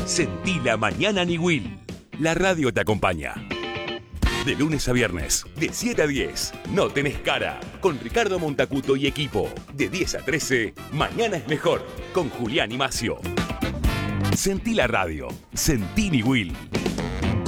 Sentí la mañana Niwil. La radio te acompaña. De lunes a viernes, de 7 a 10, No Tenés Cara, con Ricardo Montacuto y equipo. De 10 a 13, Mañana es Mejor, con Julián y Macio. Sentí la radio. Sentí Niwil.